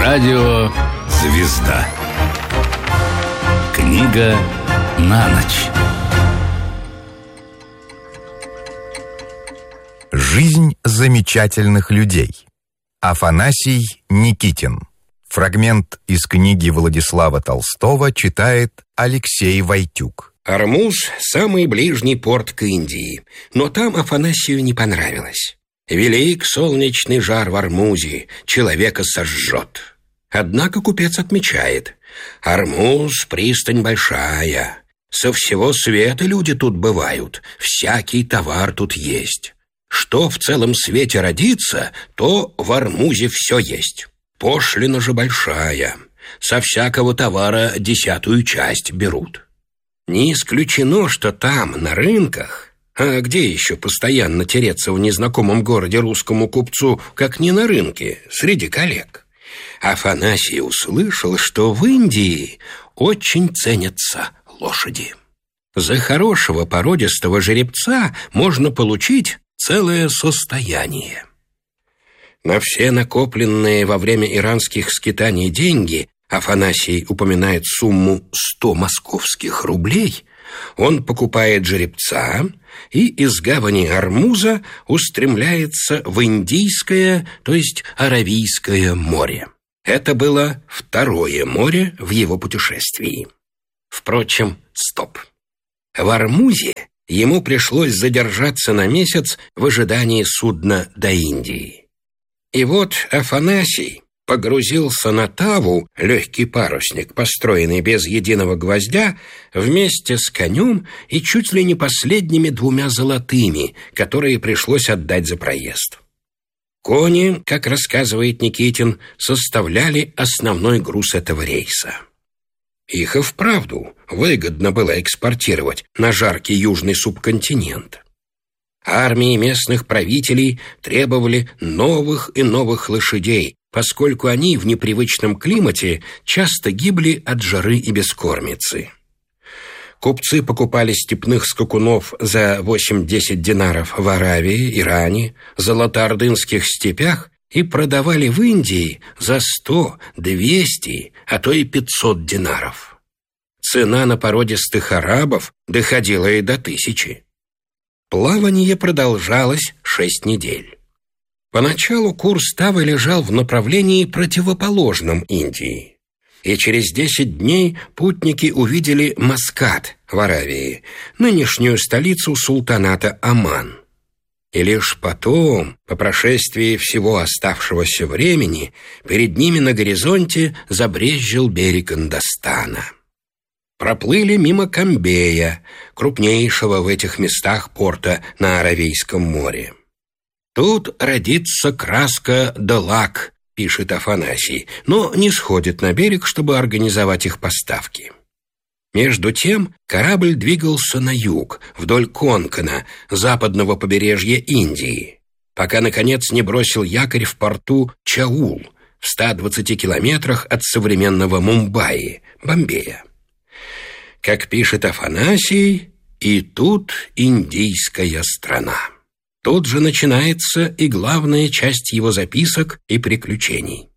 Радио «Звезда». Книга на ночь. Жизнь замечательных людей. Афанасий Никитин. Фрагмент из книги Владислава Толстого читает Алексей Войтюк. Ормуз – самый ближний порт к Индии, но там Афанасию не понравилось. Велик солнечный жар в Ормузе, человека сожжет. Однако купец отмечает: Ормуз – пристань большая, со всего света люди тут бывают, всякий товар тут есть. Что в целом свете родится, то в Ормузе все есть. Пошлина же большая, со всякого товара 10-ю часть берут. Не исключено, что там, на рынках, а где еще постоянно тереться в незнакомом городе русскому купцу, как не на рынке, среди коллег, Афанасий услышал, что в Индии очень ценятся лошади. За хорошего породистого жеребца можно получить целое состояние. На все накопленные во время иранских скитаний деньги Афанасий упоминает сумму 100 московских рублей. Он покупает жеребца и из гавани Ормуза устремляется в Индийское, то есть Аравийское море. Это было второе море в его путешествии. Впрочем, стоп. В Ормузе ему пришлось задержаться на месяц в ожидании судна до Индии. И вот Афанасий погрузился на Таву, легкий парусник, построенный без единого гвоздя, вместе с конем и чуть ли не последними 2 золотыми, которые пришлось отдать за проезд. Кони, как рассказывает Никитин, составляли основной груз этого рейса. Их и вправду выгодно было экспортировать на жаркий южный субконтинент. Армии местных правителей требовали новых и новых лошадей, поскольку они в непривычном климате часто гибли от жары и бескормицы. Купцы покупали степных скакунов за 8-10 динаров в Аравии, Иране, золотоордынских степях и продавали в Индии за 100, 200, а то и 500 динаров. Цена на породистых арабов доходила и до 1000. Плавание продолжалось 6 недель. Поначалу курс Тавы лежал в направлении противоположном Индии, и через 10 дней путники увидели Маскат в Аравии, нынешнюю столицу султаната Оман. И лишь потом, по прошествии всего оставшегося времени, перед ними на горизонте забрезжил берег Индостана. Проплыли мимо Камбея, крупнейшего в этих местах порта на Аравийском море. «Тут родится краска да лак», — пишет Афанасий, но не сходит на берег, чтобы организовать их поставки. Между тем корабль двигался на юг, вдоль Конкана, западного побережья Индии, пока, наконец, не бросил якорь в порту Чаул, в 120 километрах от современного Мумбаи, Бомбея. Как пишет Афанасий, и тут индийская страна. Тут же начинается и главная часть его записок и приключений.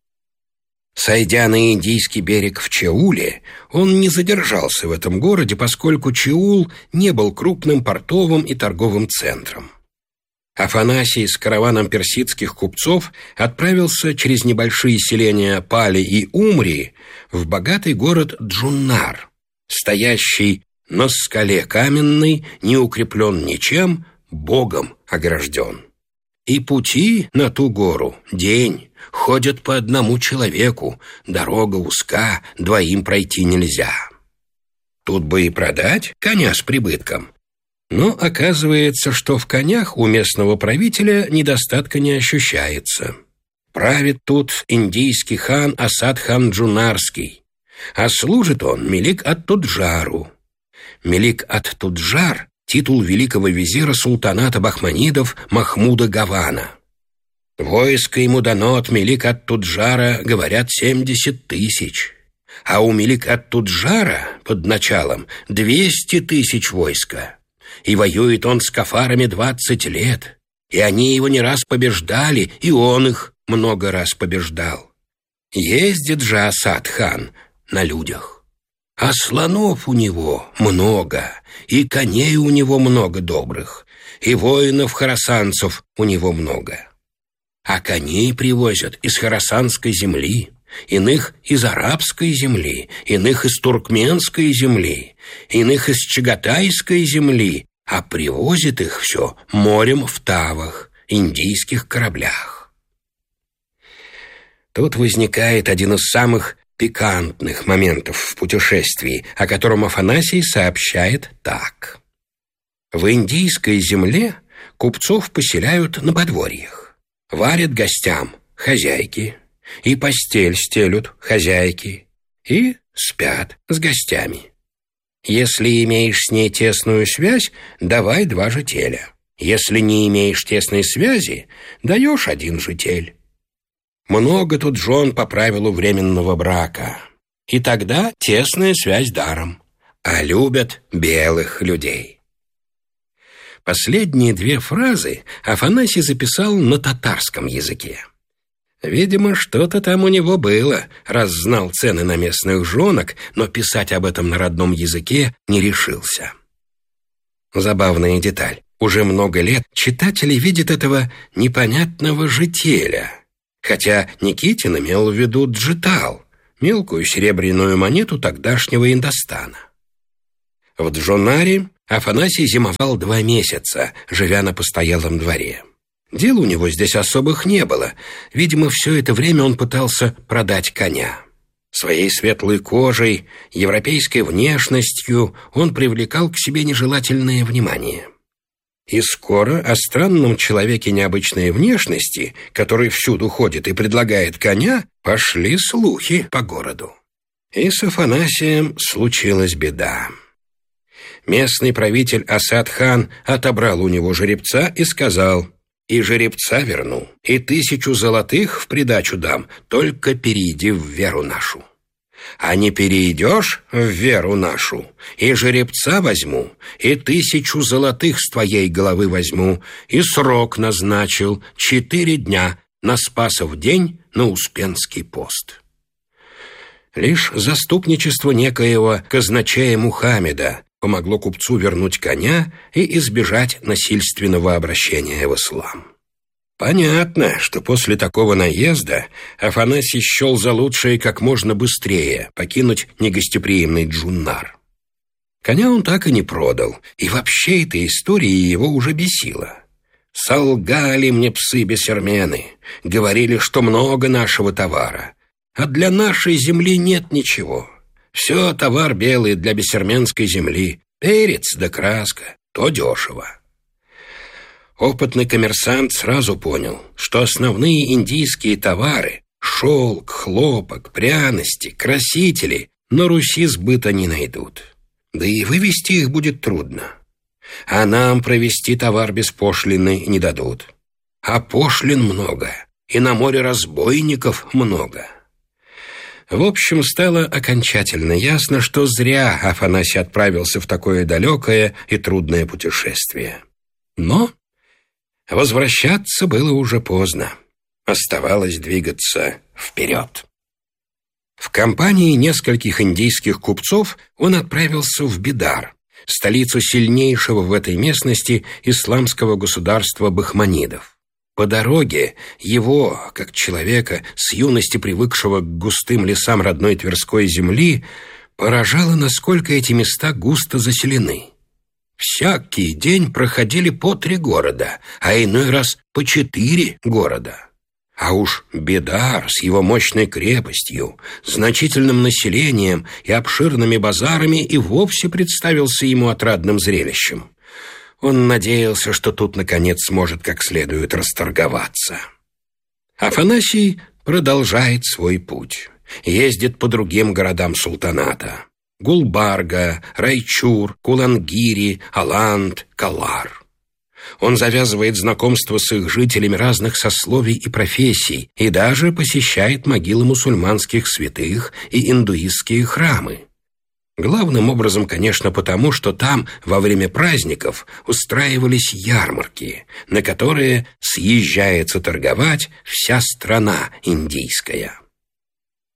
Сойдя на индийский берег в Чауле, он не задержался в этом городе, поскольку Чаул не был крупным портовым и торговым центром. Афанасий с караваном персидских купцов отправился через небольшие селения Пали и Умри в богатый город Джуннар, стоящий на скале каменной, не укреплен ничем, Богом огражден. И пути на ту гору день, ходят по одному человеку, дорога узка, 2 пройти нельзя. Тут бы и продать коня с прибытком. Но оказывается, что в конях у местного правителя недостатка не ощущается. Правит тут индийский хан Асад-хан Джунарский, а служит он Мелик-ат-Туджару. Мелик-ат-Туджар — титул великого визира султаната Бахманидов Махмуда Гавана. Войско ему дано от Мелик-ат-Туджара, говорят, 70 000, а у Мелик-ат-Туджара под началом 200 000 войска, и воюет он с кафарами 20 лет, и они его не раз побеждали, и он их много раз побеждал. Ездит же Асад-хан на людях, а слонов у него много, и коней у него много добрых, и воинов-хорасанцев у него много. А коней привозят из хорасанской земли, иных из арабской земли, иных из туркменской земли, иных из чагатайской земли, а привозит их все морем в тавах, индийских кораблях. Тут возникает один из самых пикантных моментов в путешествии, о котором Афанасий сообщает так. В индийской земле купцов поселяют на подворьях, варят гостям хозяйки, и постель стелют хозяйки, и спят с гостями. Если имеешь с ней тесную связь, давай 2 жителя. Если не имеешь тесной связи, даешь 1 житель. Много тут жен по правилу временного брака. И тогда тесная связь даром, а любят белых людей. Последние 2 фразы Афанасий записал на татарском языке. Видимо, что-то там у него было, раз знал цены на местных жонок, но писать об этом на родном языке не решился. Забавная деталь. Уже много лет читатели видят этого непонятного жителя, хотя Никитин имел в виду джитал, мелкую серебряную монету тогдашнего Индостана. В Джунаре Афанасий зимовал 2 месяца, живя на постоялом дворе. Дел у него здесь особых не было. Видимо, все это время он пытался продать коня. Своей светлой кожей, европейской внешностью он привлекал к себе нежелательное внимание. И скоро о странном человеке необычной внешности, который всюду ходит и предлагает коня, пошли слухи по городу. И с Афанасием случилась беда. Местный правитель Асад-хан отобрал у него жеребца и сказал: «И жеребца верну, и 1000 золотых в придачу дам, только перейди в веру нашу. А не перейдешь в веру нашу, и жеребца возьму, и 1000 золотых с твоей головы возьму, и срок назначил 4 дня на Спасов день на Успенский пост». Лишь заступничество некоего казначея Мухаммеда помогло купцу вернуть коня и избежать насильственного обращения в ислам. Понятно, что после такого наезда Афанасий счел за лучшее как можно быстрее покинуть негостеприимный Джуннар. Коня он так и не продал, и вообще эта история его уже бесила. «Солгали мне псы-бесермены, говорили, что много нашего товара, а для нашей земли нет ничего. Все товар белый для бесерменской земли, перец да краска, то дешево». Опытный коммерсант сразу понял, что основные индийские товары – шелк, хлопок, пряности, красители – на Руси сбыта не найдут. Да и вывести их будет трудно. А нам провести товар без пошлины не дадут. А пошлин много, и на море разбойников много. В общем, стало окончательно ясно, что зря Афанасий отправился в такое далекое и трудное путешествие. Но возвращаться было уже поздно. Оставалось двигаться вперед. В компании нескольких индийских купцов он отправился в Бидар, столицу сильнейшего в этой местности исламского государства бахманидов. По дороге его, как человека, с юности привыкшего к густым лесам родной Тверской земли, поражало, насколько эти места густо заселены. Всякий день проходили по 3 города, а иной раз по 4 города. А уж Бидар с его мощной крепостью, значительным населением и обширными базарами и вовсе представился ему отрадным зрелищем. Он надеялся, что тут, наконец, сможет как следует расторговаться. Афанасий продолжает свой путь. Ездит по другим городам султаната. Гулбарга, Райчур, Кулангири, Аланд, Калар. Он завязывает знакомство с их жителями разных сословий и профессий и даже посещает могилы мусульманских святых и индуистские храмы. Главным образом, конечно, потому, что там во время праздников устраивались ярмарки, на которые съезжается торговать вся страна индийская.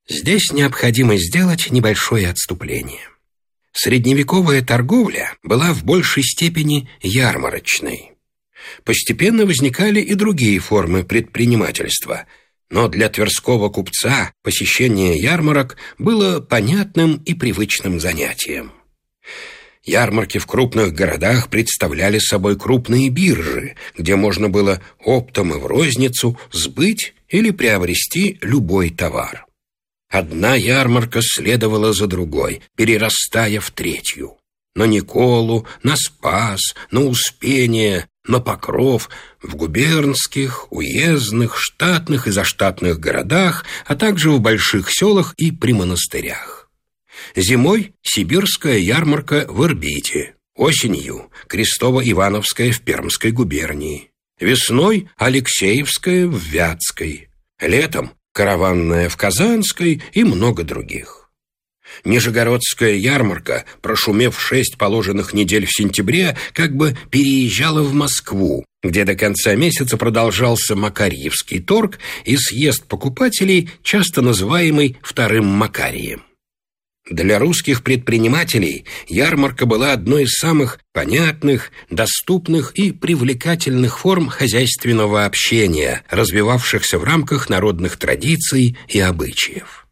Здесь необходимо сделать небольшое отступление. Средневековая торговля была в большей степени ярмарочной. Постепенно возникали и другие формы предпринимательства, но для тверского купца посещение ярмарок было понятным и привычным занятием. Ярмарки в крупных городах представляли собой крупные биржи, где можно было оптом и в розницу сбыть или приобрести любой товар. Одна ярмарка следовала за другой, перерастая в третью. На Николу, на Спас, на Успение, на Покров, в губернских, уездных, штатных и заштатных городах, а также в больших селах и при монастырях. Зимой сибирская ярмарка в Ирбите, осенью Крестово-Ивановская в Пермской губернии, весной Алексеевская в Вятской, летом караванная в Казанской и много других. Нижегородская ярмарка, прошумев 6 положенных недель в сентябре, как бы переезжала в Москву, где до конца месяца продолжался Макарьевский торг и съезд покупателей, часто называемый Вторым Макарием. Для русских предпринимателей ярмарка была одной из самых понятных, доступных и привлекательных форм хозяйственного общения, развивавшихся в рамках народных традиций и обычаев.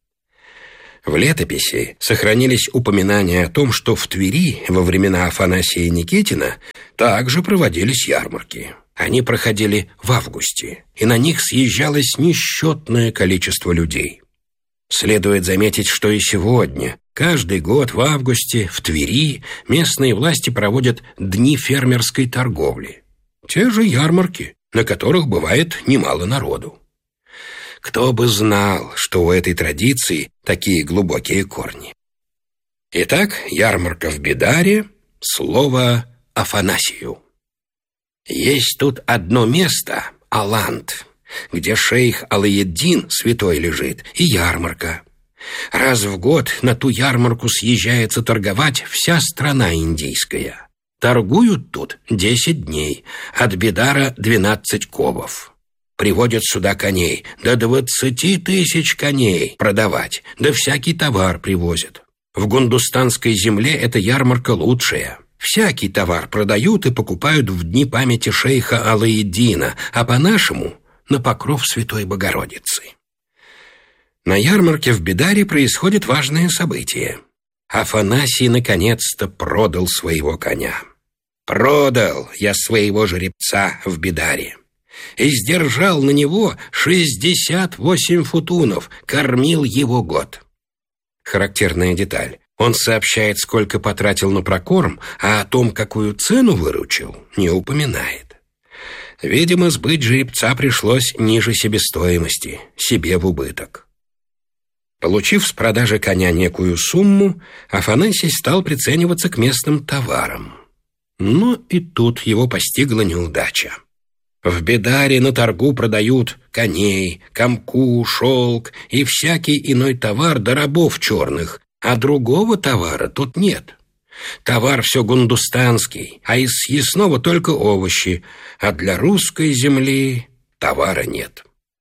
В летописи сохранились упоминания о том, что в Твери во времена Афанасия Никитина также проводились ярмарки. Они проходили в августе, и на них съезжалось несчетное количество людей. Следует заметить, что и сегодня, каждый год в августе в Твери местные власти проводят дни фермерской торговли. Те же ярмарки, на которых бывает немало народу. Кто бы знал, что у этой традиции такие глубокие корни. Итак, ярмарка в Бедаре, слово Афанасию. Есть тут одно место, Аланд, где шейх Алаеддин святой лежит, и ярмарка. Раз в год на ту ярмарку съезжается торговать вся страна индийская. Торгуют тут 10 дней, от Бедара 12 ковов. Приводят сюда коней, до 20 тысяч коней продавать, да всякий товар привозят. В гундустанской земле эта ярмарка лучшая. Всякий товар продают и покупают в дни памяти шейха Алаеддина, а по-нашему – на покров Святой Богородицы. На ярмарке в Бедаре происходит важное событие. Афанасий наконец-то продал своего коня. «Продал я своего жеребца в Бедаре и сдержал на него 68 футунов, кормил его год». Характерная деталь. Он сообщает, сколько потратил на прокорм, а о том, какую цену выручил, не упоминает. Видимо, сбыть жеребца пришлось ниже себестоимости, себе в убыток. Получив с продажи коня некую сумму, Афанасий стал прицениваться к местным товарам. Но и тут его постигла неудача. В Бедаре на торгу продают коней, камку, шелк и всякий иной товар до рабов черных, а другого товара тут нет. Товар все гундустанский, а из съестного только овощи, а для русской земли товара нет.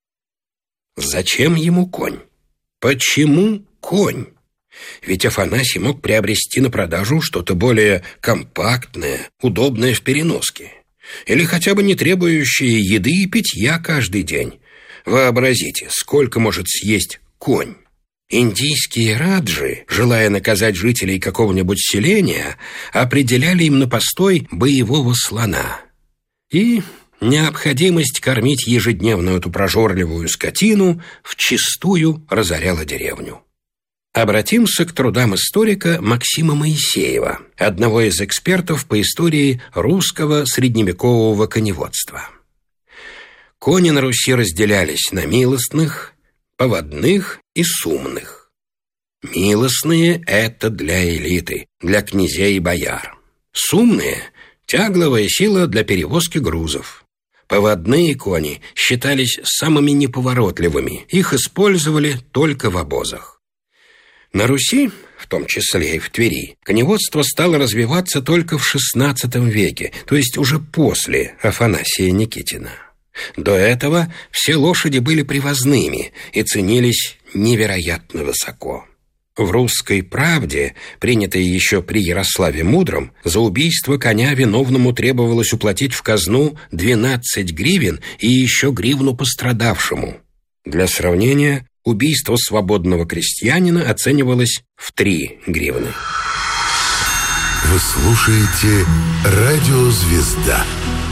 Зачем ему конь? Почему конь? Ведь Афанасий мог приобрести на продажу что-то более компактное, удобное в переноске, или хотя бы не требующее еды и питья каждый день. Вообразите, сколько может съесть конь. Индийские раджи, желая наказать жителей какого-нибудь селения, определяли им на постой боевого слона. И необходимость кормить ежедневно эту прожорливую скотину вчистую разоряла деревню. Обратимся к трудам историка Максима Моисеева, одного из экспертов по истории русского средневекового коневодства. Кони на Руси разделялись на милостных, поводных и сумных. Милостные – это для элиты, для князей и бояр. Сумные – тягловая сила для перевозки грузов. Поводные кони считались самыми неповоротливыми, их использовали только в обозах. На Руси, в том числе и в Твери, коневодство стало развиваться только в XVI веке, то есть уже после Афанасия Никитина. До этого все лошади были привозными и ценились невероятно высоко. В «Русской правде», принятой еще при Ярославе Мудром, за убийство коня виновному требовалось уплатить в казну 12 гривен и еще гривну пострадавшему. Для сравнения, убийство свободного крестьянина оценивалось в 3 гривны. Вы слушаете «Радио Звезда».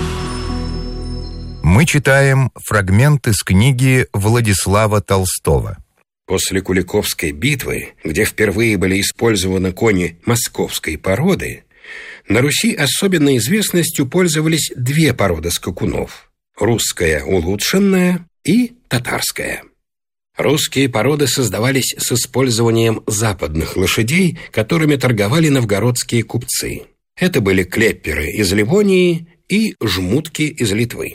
Мы читаем фрагмент из книги Владислава Толстого. После Куликовской битвы, где впервые были использованы кони московской породы, на Руси особенной известностью пользовались 2 породы скакунов – русская улучшенная и татарская. Русские породы создавались с использованием западных лошадей, которыми торговали новгородские купцы. Это были клепперы из Ливонии и жмутки из Литвы.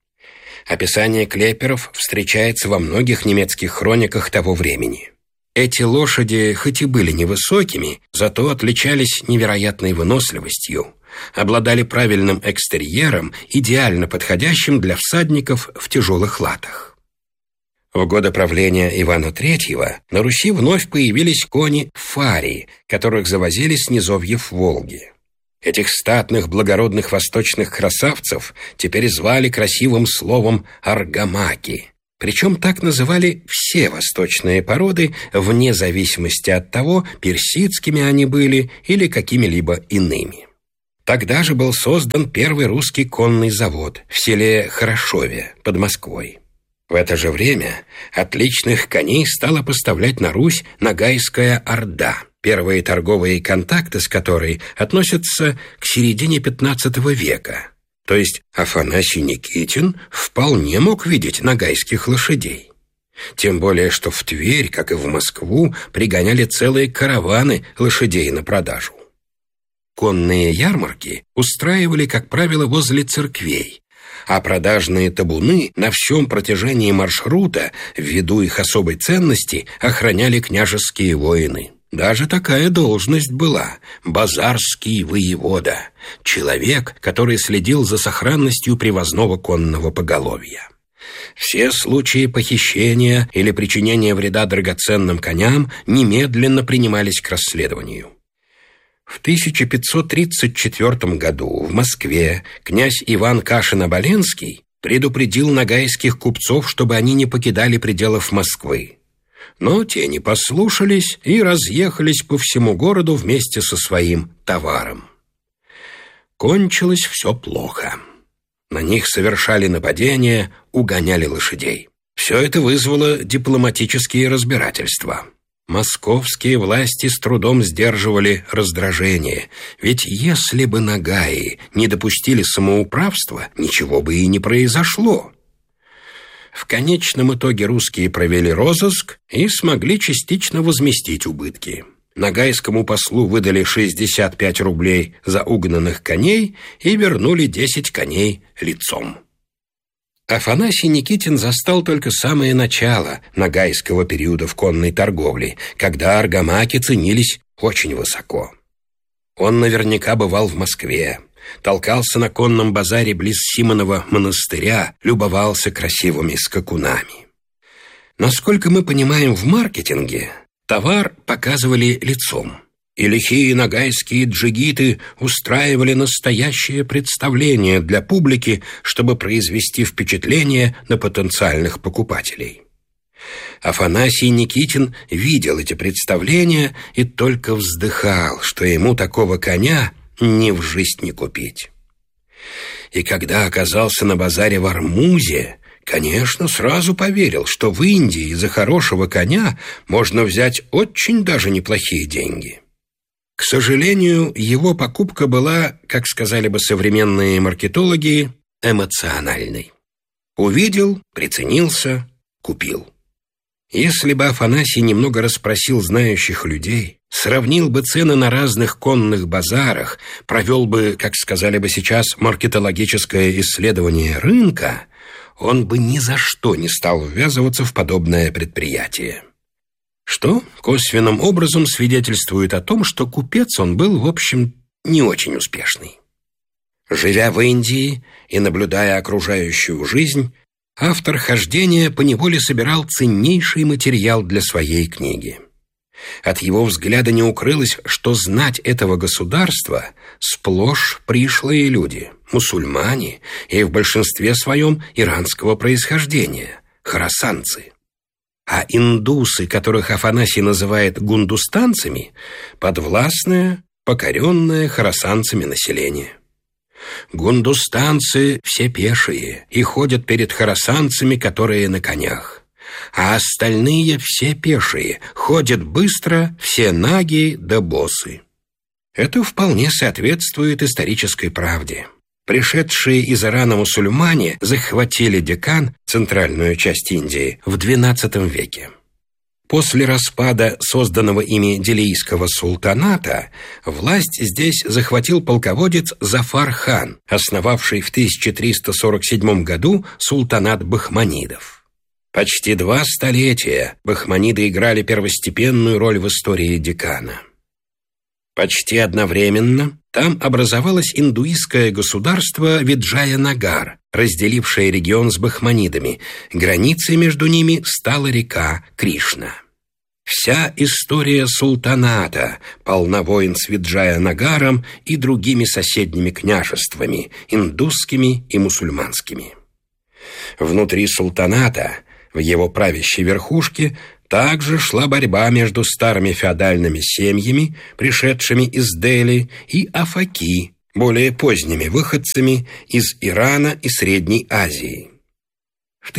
Описание клепперов встречается во многих немецких хрониках того времени. Эти лошади, хоть и были невысокими, зато отличались невероятной выносливостью, обладали правильным экстерьером, идеально подходящим для всадников в тяжелых латах. В годы правления Ивана III на Руси вновь появились кони фарии, которых завозили с низовьев Волги. Этих статных, благородных восточных красавцев теперь звали красивым словом «аргамаки». Причем так называли все восточные породы, вне зависимости от того, персидскими они были или какими-либо иными. Тогда же был создан первый русский конный завод в селе Хорошове под Москвой. В это же время отличных коней стала поставлять на Русь Ногайская Орда, первые торговые контакты с которой относятся к середине XV века. То есть Афанасий Никитин вполне мог видеть ногайских лошадей. Тем более, что в Тверь, как и в Москву, пригоняли целые караваны лошадей на продажу. Конные ярмарки устраивали, как правило, возле церквей, а продажные табуны на всем протяжении маршрута, ввиду их особой ценности, охраняли княжеские воины. Даже такая должность была – базарский воевода, человек, который следил за сохранностью привозного конного поголовья. Все случаи похищения или причинения вреда драгоценным коням немедленно принимались к расследованию. В 1534 году в Москве князь Иван Кашин-Оболенский предупредил ногайских купцов, чтобы они не покидали пределов Москвы. Но те не послушались и разъехались по всему городу вместе со своим товаром. Кончилось все плохо. На них совершали нападения, угоняли лошадей. Все это вызвало дипломатические разбирательства. Московские власти с трудом сдерживали раздражение, ведь если бы нагаи не допустили самоуправства, ничего бы и не произошло. В конечном итоге русские провели розыск и смогли частично возместить убытки. Ногайскому послу выдали 65 рублей за угнанных коней и вернули 10 коней лицом. Афанасий Никитин застал только самое начало ногайского периода в конной торговле, когда аргамаки ценились очень высоко. Он наверняка бывал в Москве, толкался на конном базаре близ Симонова монастыря, любовался красивыми скакунами. Насколько мы понимаем в маркетинге, товар показывали лицом, и лихие ногайские джигиты устраивали настоящее представление для публики, чтобы произвести впечатление на потенциальных покупателей. Афанасий Никитин видел эти представления и только вздыхал, что ему такого коня ни в жизнь не купить. И когда оказался на базаре в Армузе, конечно, сразу поверил, что в Индии за хорошего коня можно взять очень даже неплохие деньги. К сожалению, его покупка была, как сказали бы современные маркетологи, эмоциональной. Увидел, приценился, купил. Если бы Афанасий немного расспросил знающих людей, сравнил бы цены на разных конных базарах, провел бы, как сказали бы сейчас, маркетологическое исследование рынка, он бы ни за что не стал ввязываться в подобное предприятие. Что косвенным образом свидетельствует о том, что купец он был, в общем, не очень успешный. Живя в Индии и наблюдая окружающую жизнь, автор «Хождения» поневоле собирал ценнейший материал для своей книги. От его взгляда не укрылось, что знать этого государства сплошь пришлые люди, мусульмане и в большинстве своем иранского происхождения, хорасанцы. А индусы, которых Афанасий называет гундустанцами, подвластное, покоренное хорасанцами население. Гундустанцы все пешие и ходят перед хорасанцами, которые на конях. А остальные все пешие, ходят быстро, все наги да босы. Это вполне соответствует исторической правде. Пришедшие из Ирана мусульмане захватили Декан, центральную часть Индии, в XII веке. После распада созданного ими Делийского султаната власть здесь захватил полководец Зафар-хан, основавший в 1347 году султанат бахманидов. Почти 2 столетия бахманиды играли первостепенную роль в истории Декана. Почти одновременно там образовалось индуистское государство Виджаянагар, разделившее регион с бахманидами. Границей между ними стала река Кришна. Вся история султаната полна войн с Виджаянагаром и другими соседними княжествами, индусскими и мусульманскими. Внутри султаната, в его правящей верхушке, также шла борьба между старыми феодальными семьями, пришедшими из Дели, и афаки, более поздними выходцами из Ирана и Средней Азии. В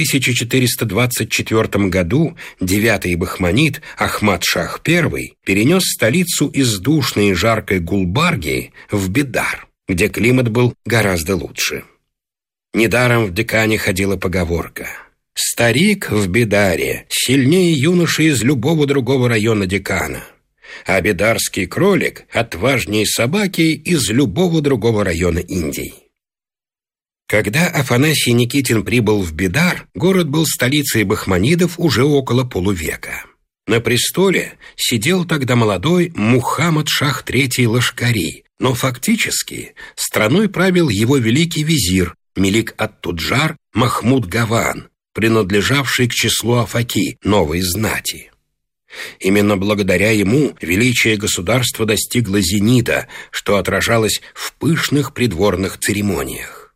1424 году 9-й бахманид Ахмад-Шах I перенес столицу из душной и жаркой Гулбарги в Бидар, где климат был гораздо лучше. Недаром в Декане ходила поговорка: «Старик в Бидаре сильнее юноши из любого другого района Декана, а бидарский кролик отважнее собаки из любого другого района Индии». Когда Афанасий Никитин прибыл в Бидар, город был столицей бахманидов уже около полувека. На престоле сидел тогда молодой Мухаммад-Шах III Лашкари, но фактически страной правил его великий визирь Мелик-ат-Туджар Махмуд Гаван, принадлежавший к числу афаки, новой знати. Именно благодаря ему величие государства достигло зенита, что отражалось в пышных придворных церемониях.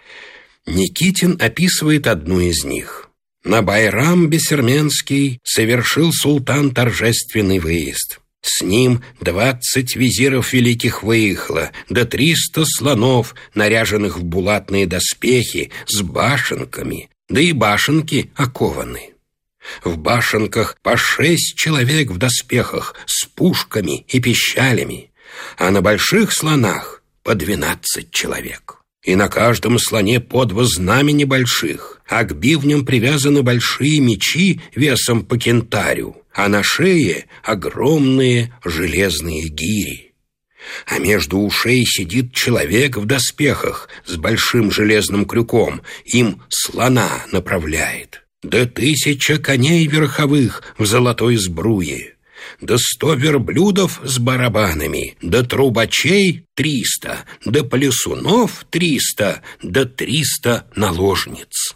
Никитин описывает одну из них. На Байрам Бессерменский совершил султан торжественный выезд. С ним 20 визиров великих выехало, да 300 слонов, наряженных в булатные доспехи, с башенками, да и башенки окованы. В башенках по 6 человек в доспехах с пушками и пищалями, а на больших слонах по 12 человек. И на каждом слоне по 2 знамени больших, а к бивням привязаны большие мечи весом по кентарю, а на шее огромные железные гири. А между ушей сидит человек в доспехах с большим железным крюком, им слона направляет. Да 1000 коней верховых в золотой сбруе, да 100 верблюдов с барабанами, да трубачей 300, да плясунов 300, да 300 наложниц.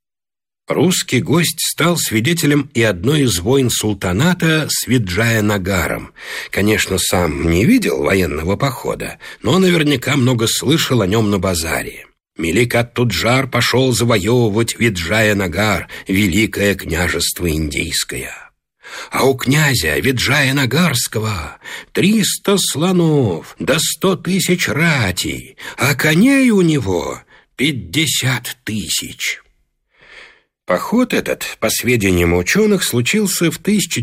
Русский гость стал свидетелем и одной из войн султаната с Виджаянагаром. Конечно, сам не видел военного похода, но наверняка много слышал о нем на базаре. Мелик-ат-Туджар пошел завоевывать Виджаянагар, великое княжество индийское. А у князя Виджаянагарского 300 слонов, да 100 тысяч ратей, а коней у него 50 тысяч. Поход этот, по сведениям ученых, случился в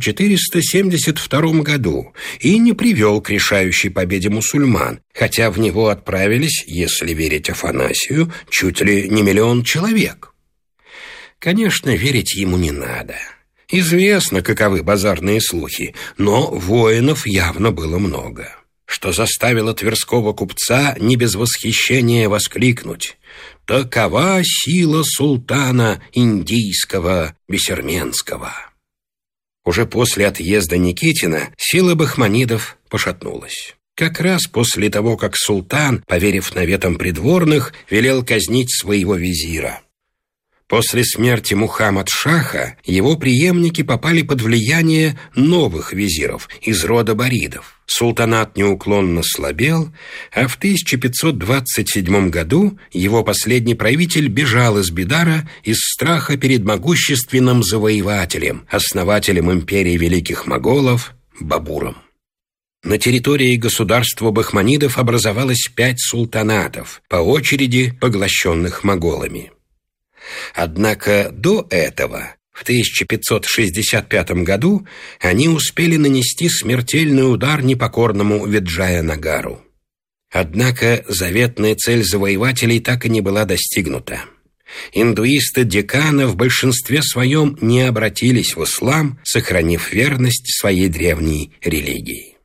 1472 году и не привел к решающей победе мусульман, хотя в него отправились, если верить Афанасию, чуть ли не 1 миллион человек. Конечно, верить ему не надо. Известно, каковы базарные слухи, но воинов явно было много, что заставило тверского купца не без восхищения воскликнуть: «Такова сила султана индийского Бессерменского». Уже после отъезда Никитина сила бахманидов пошатнулась. Как раз после того, как султан, поверив наветам придворных, велел казнить своего визира. После смерти Мухаммад-шаха его преемники попали под влияние новых визиров из рода Боридов. Султанат неуклонно слабел, а в 1527 году его последний правитель бежал из Бидара из страха перед могущественным завоевателем, основателем империи великих моголов Бабуром. На территории государства бахманидов образовалось 5 султанатов, по очереди поглощенных моголами. Однако до этого, в 1565 году, они успели нанести смертельный удар непокорному Виджая-Нагару. Однако заветная цель завоевателей так и не была достигнута. Индуисты Деккана в большинстве своем не обратились в ислам, сохранив верность своей древней религии.